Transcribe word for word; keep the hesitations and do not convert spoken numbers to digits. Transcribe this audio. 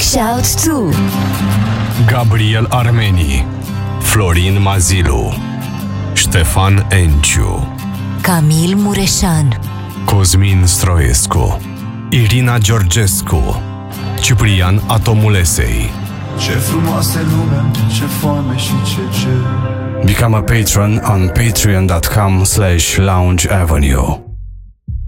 Shout to Gabriel Armeni, Florin Mazilu, Ștefan Enciu, Camil Mureșan, Cosmin Stroescu, Irina Georgescu, Ciprian Atomulesei. Ce frumoasă lume, ce foame și ce cer. Become a patron on patreon dot com slash lounge avenue.